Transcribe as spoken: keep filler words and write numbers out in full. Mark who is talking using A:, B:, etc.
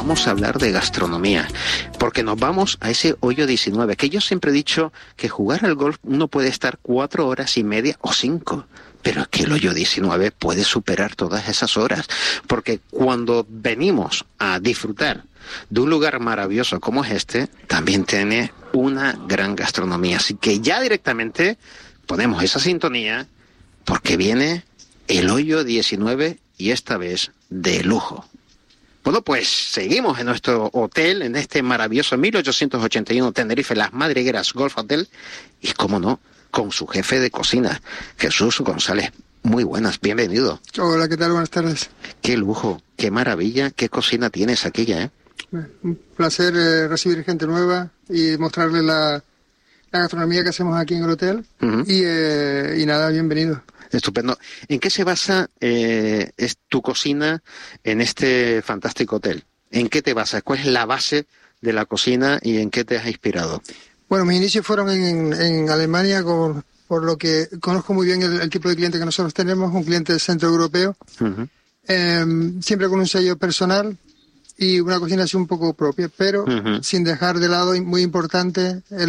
A: vamos a hablar de gastronomía, porque nos vamos a ese hoyo diecinueve, que yo siempre he dicho que jugar al golf uno puede estar cuatro horas y media o cinco, pero es que el hoyo diecinueve puede superar todas esas horas, porque cuando venimos a disfrutar de un lugar maravilloso como es este, también tiene una gran gastronomía. Así que ya directamente ponemos esa sintonía, porque viene el hoyo diecinueve y esta vez de lujo. Bueno, pues seguimos en nuestro hotel, en este maravilloso mil ochocientos ochenta y uno Tenerife, Las Madrigueras Golf Hotel, y cómo no, con su jefe de cocina, Jesús González. Muy buenas, bienvenido.
B: Hola, ¿qué tal? Buenas tardes.
A: Qué lujo, qué maravilla, qué cocina tienes aquella, ¿eh?
B: Un placer eh, recibir gente nueva y mostrarles la, la gastronomía que hacemos aquí en el hotel. Uh-huh. y, eh, y nada, bienvenido.
A: Estupendo. ¿En qué se basa eh, es tu cocina en este fantástico hotel? ¿En qué te basas? ¿Cuál es la base de la cocina y en qué te has inspirado?
B: Bueno, mis inicios fueron en, en Alemania, con, por lo que conozco muy bien el, el tipo de cliente que nosotros tenemos, un cliente centroeuropeo, uh-huh. eh, siempre con un sello personal y una cocina así un poco propia, pero uh-huh. sin dejar de lado, muy importante, el